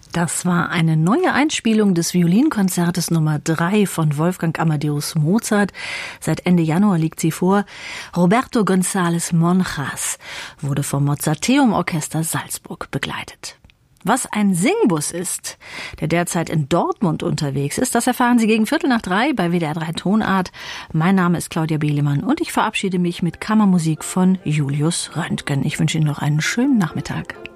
Das war eine neue Einspielung des Violinkonzertes Nummer 3 von Wolfgang Amadeus Mozart. Seit Ende Januar liegt sie vor. Roberto González Monjas wurde vom Mozarteum Orchester Salzburg begleitet. Was ein Singbus ist, der derzeit in Dortmund unterwegs ist, das erfahren Sie gegen 2:45 bei WDR 3 Tonart. Mein Name ist Claudia Behlemann und ich verabschiede mich mit Kammermusik von Julius Röntgen. Ich wünsche Ihnen noch einen schönen Nachmittag.